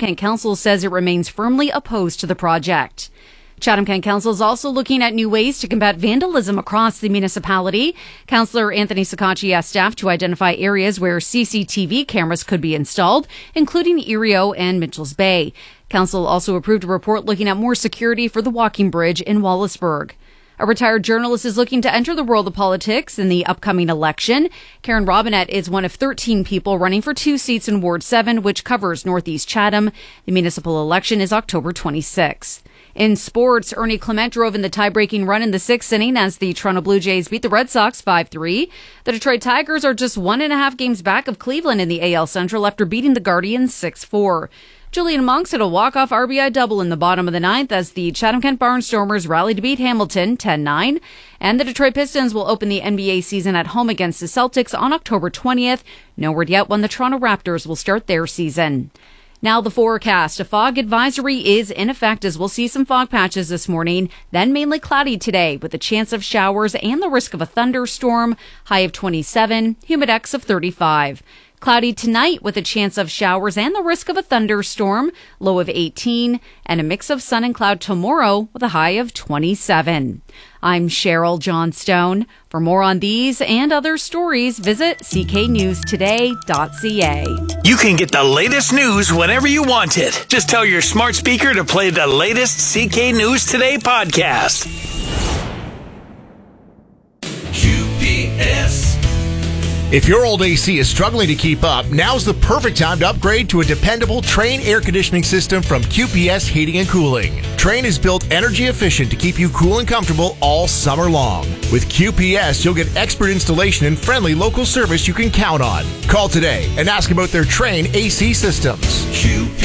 Chatham-Kent Council says it remains firmly opposed to the project. Chatham-Kent Council is also looking at new ways to combat vandalism across the municipality. Councillor Anthony Sacacci asked staff to identify areas where CCTV cameras could be installed, including Erio and Mitchells Bay. Council also approved a report looking at more security for the walking bridge in Wallaceburg. A retired journalist is looking to enter the world of politics in the upcoming election. Karen Robinette is one of 13 people running for 2 seats in Ward 7, which covers Northeast Chatham. The municipal election is October 26th. In sports, Ernie Clement drove in the tie-breaking run in the 6th inning as the Toronto Blue Jays beat the Red Sox 5-3. The Detroit Tigers are just 1.5 games back of Cleveland in the AL Central after beating the Guardians 6-4. Julian Monks hit a walk-off RBI double in the bottom of the 9th as the Chatham-Kent Barnstormers rallied to beat Hamilton 10-9. And the Detroit Pistons will open the NBA season at home against the Celtics on October 20th. No word yet when the Toronto Raptors will start their season. Now the forecast. A fog advisory is in effect as we'll see some fog patches this morning, then mainly cloudy today with a chance of showers and the risk of a thunderstorm. High of 27, humidex of 35. Cloudy tonight with a chance of showers and the risk of a thunderstorm, low of 18, and a mix of sun and cloud tomorrow with a high of 27. I'm Cheryl Johnstone. For more on these and other stories, visit cknewstoday.ca. You can get the latest news whenever you want it. Just tell your smart speaker to play the latest CK News Today podcast. QPS. If your old AC is struggling to keep up, now's the perfect time to upgrade to a dependable Trane air conditioning system from QPS Heating and Cooling. Trane is built energy efficient to keep you cool and comfortable all summer long. With QPS, you'll get expert installation and friendly local service you can count on. Call today and ask about their Trane AC systems.